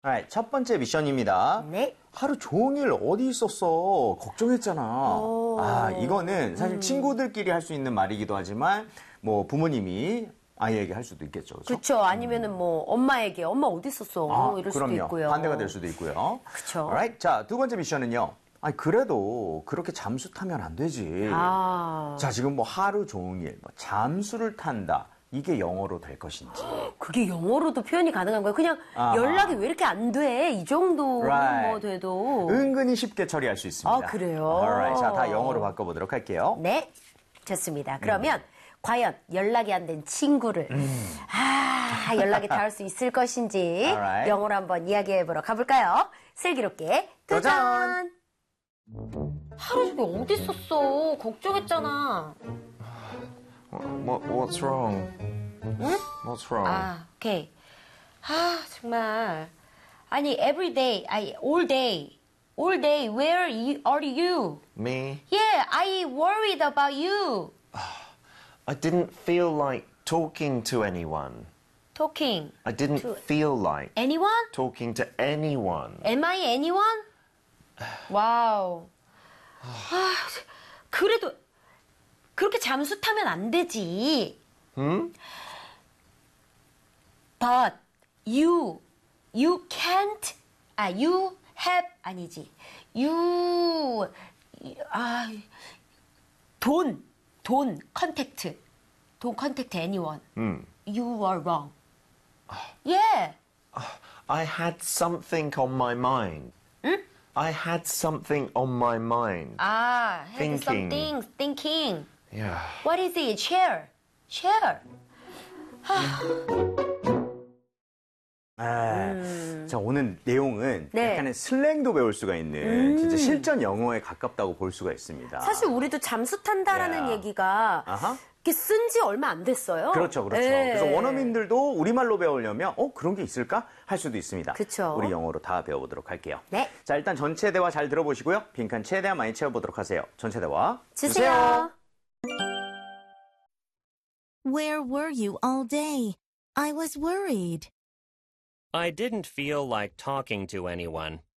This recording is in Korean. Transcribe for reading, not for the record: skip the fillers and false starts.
Alright, 첫 번째 미션입니다. 네. 하루 종일 어디 있었어? 걱정했잖아. 이거는 사실 친구들끼리 할 수 있는 말이기도 하지만 뭐 부모님이 아이에게 할 수도 있겠죠. 그렇죠. 아니면은 뭐 엄마에게 엄마 어디 있었어? 이럴 그럼요. 수도 있고요. 반대가 될 수도 있고요. 그렇죠. Alright, 자, 두 번째 미션은요. 그래도 그렇게 잠수 타면 안 되지. 자, 지금 뭐 하루 종일 잠수를 탄다. 이게 영어로 될 것인지. 그게 영어로도 표현이 가능한 거예요? 그냥 연락이 왜 이렇게 안 돼? 이 정도 뭐 돼도. 은근히 쉽게 처리할 수 있습니다. 그래요? Alright, 자, 다 영어로 바꿔보도록 할게요. 네, 좋습니다. 그러면 과연 연락이 안 된 친구를 연락이 닿을 수 있을 것인지 Alright. 영어로 한번 이야기해보러 가볼까요? 슬기롭게 도전! 하루 종일 어디 있었어? 걱정했잖아. What's wrong? 응? What's wrong? 오케이. 정말. 아니, every day, all day, where are you? Me? Yeah, I worried about you. I didn't feel like talking to anyone. Talking. I didn't feel like Anyone? talking to anyone. Am I anyone? 와우. 그래도 그렇게 잠수 타면 안 되지. But you can't. You have 아니지. Don't contact anyone. You are wrong. Yeah. I had something on my mind. I had something on my mind. had Thinking. something thinking. Yeah. What is it? Share. 자, 오늘 내용은 네. 약간의 슬랭도 배울 수가 있는 진짜 실전 영어에 가깝다고 볼 수가 있습니다. 사실 우리도 잠수 탄다라는 Yeah. 얘기가 이렇게 쓴 지 얼마 안 됐어요. 그렇죠. 네. 그래서 원어민들도 우리말로 배우려면 그런 게 있을까? 할 수도 있습니다. 그쵸. 우리 영어로 다 배워보도록 할게요. 네. 자, 일단 전체 대화 잘 들어보시고요. 빈칸 최대한 많이 채워보도록 하세요. 전체 대화 주세요. Where were you all day? I was worried. I didn't feel like talking to anyone.